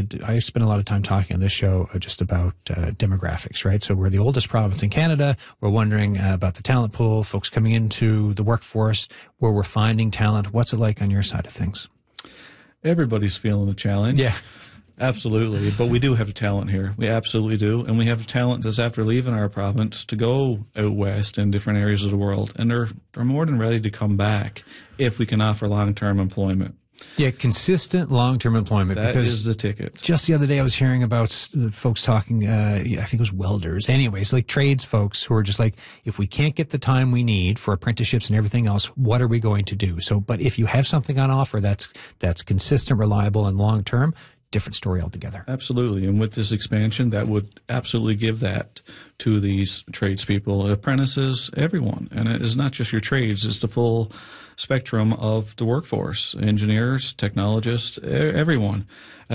I spend a lot of time talking on this show just about demographics, right? So we're the oldest province in Canada. We're wondering about the talent pool, folks coming into the workforce, where we're finding talent. What's it like on your side of things? Everybody's feeling the challenge. Yeah. Absolutely. But we do have the talent here. We absolutely do. And we have the talent that's after leaving our province to go out west in different areas of the world. And they're more than ready to come back if we can offer long-term employment. Yeah, consistent long-term employment. That because is the ticket. Just the other day I was hearing about folks talking, I think it was welders. Anyways, like trades folks who are just like, if we can't get the time we need for apprenticeships and everything else, what are we going to do? So, but if you have something on offer that's consistent, reliable, and long-term, different story altogether. Absolutely. And with this expansion, that would absolutely give that to these tradespeople, apprentices, everyone. And it is not just your trades, it's the full spectrum of the workforce, engineers, technologists, everyone.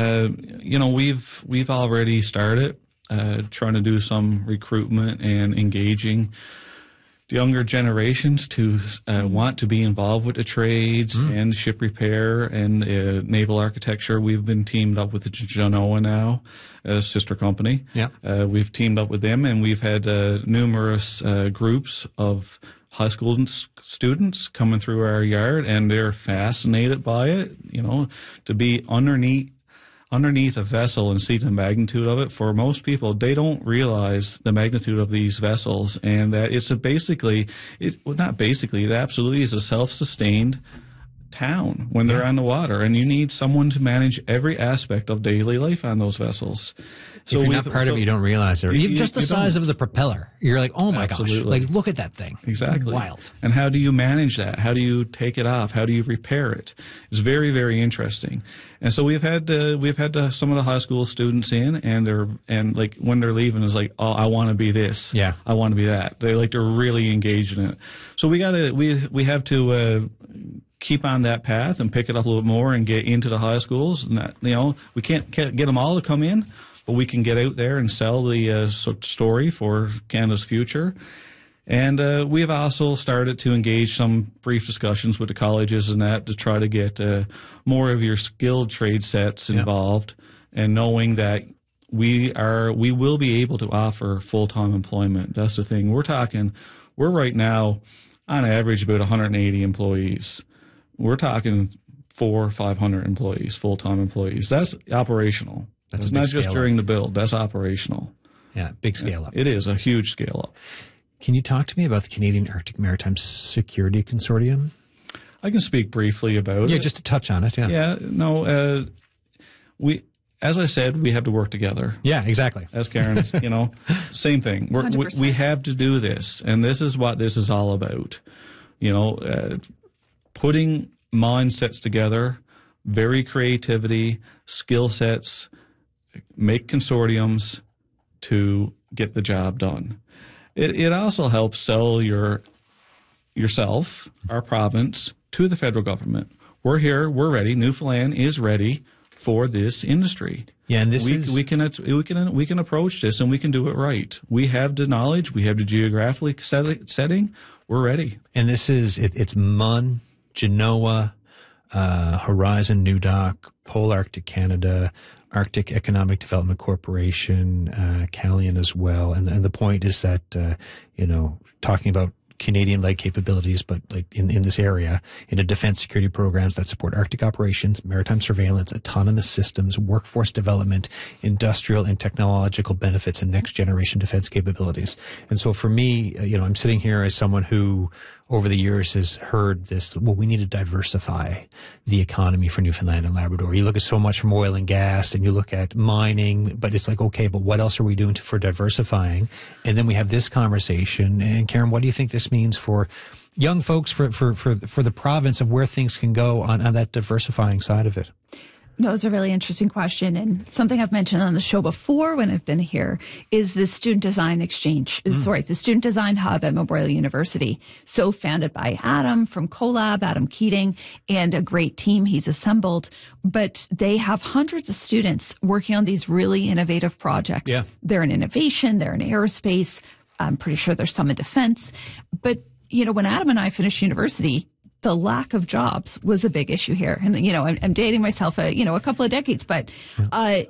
We've already started trying to do some recruitment and engaging the younger generations to want to be involved with the trades and ship repair and naval architecture. We've been teamed up with the Genoa now, a sister company. Yeah. We've teamed up with them, and we've had numerous groups of high school students coming through our yard, and they're fascinated by it. To be underneath a vessel and see the magnitude of it. For most people, they don't realize the magnitude of these vessels, and that it absolutely is a self-sustained town when they're on the water, and you need someone to manage every aspect of daily life on those vessels. So if you're not part of it, you don't realize it. Even just the size of the propeller. You're like, oh my gosh, like look at that thing. Exactly. Wild. And how do you manage that? How do you take it off? How do you repair it? It's very, very interesting. And so we've had some of the high school students in, and like when they're leaving, it's like, oh, I want to be this. Yeah. I want to be that. They're really engaged in it. So we have to keep on that path and pick it up a little bit more and get into the high schools. And we can't get them all to come in, but we can get out there and sell the story for Canada's future. And we have also started to engage some brief discussions with the colleges and that to try to get more of your skilled trade sets involved, and knowing that we will be able to offer full-time employment. That's the thing. We're right now on average about 180 employees. We're talking 400 or 500 employees, full-time employees. That's operational. It's not just during the build. That's operational. Yeah, big scale up. It is a huge scale up. Can you talk to me about the Canadian Arctic Maritime Security Consortium? I can speak briefly about it. Yeah, just to touch on it. Yeah. Yeah. No. As I said, we have to work together. Yeah, exactly. As Karen, same thing. We have to do this, and this is what this is all about. Putting mindsets together, very creativity, skill sets, make consortiums to get the job done. It also helps sell yourself, our province, to the federal government. We're here. We're ready. Newfoundland is ready for this industry. Yeah, and we can approach this, and we can do it right. We have the knowledge. We have the geographic setting. We're ready. And this is it's MUN, Genoa, Horizon, New-Doc, Pole Arctic Canada, Arctic Economic Development Corporation, Calian as well. And the point is that, talking about Canadian-led capabilities, but like in this area, into defense security programs that support Arctic operations, maritime surveillance, autonomous systems, workforce development, industrial and technological benefits, and next-generation defense capabilities. And so for me, I'm sitting here as someone who over the years has heard this, well, we need to diversify the economy for Newfoundland and Labrador. You look at so much from oil and gas, and you look at mining, but it's like, okay, but what else are we doing for diversifying? And then we have this conversation. And Karen, what do you think this means for young folks, for the province, of where things can go on that diversifying side of it? No, it's a really interesting question. And something I've mentioned on the show before when I've been here is the Student Design Exchange. The Student Design Hub at Memorial University. So founded by Adam from CoLab, Adam Keating, and a great team he's assembled. But they have hundreds of students working on these really innovative projects. Yeah. They're in innovation, they're in aerospace. I'm pretty sure there's some in defense. But, when Adam and I finished university, the lack of jobs was a big issue here. And, I'm dating myself, a couple of decades, but,